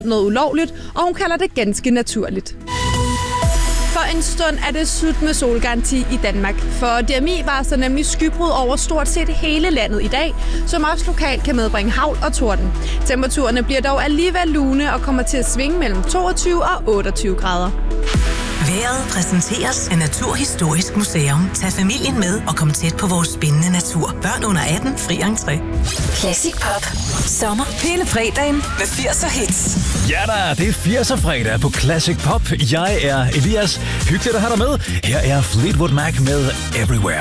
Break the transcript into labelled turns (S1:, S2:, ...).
S1: noget ulovligt, og hun kalder det ganske naturligt. For en stund er det slut med solgaranti i Danmark, for DMI varsler nemlig skybrud over stort set hele landet i dag, som også lokalt kan medbringe hagl og torden. Temperaturerne bliver dog alligevel lune og kommer til at svinge mellem 22 og 28 grader.
S2: Vejret præsenteres af Naturhistorisk Museum. Tag familien med og kom tæt på vores spændende natur. Børn under 18 fri entré.
S3: Classic Pop. Sommer hele fredagen med 80'er hits.
S4: Ja da, det er 80'er fredag på Classic Pop. Jeg er Elias. Hyggeligt at have dig med. Her er Fleetwood Mac med Everywhere.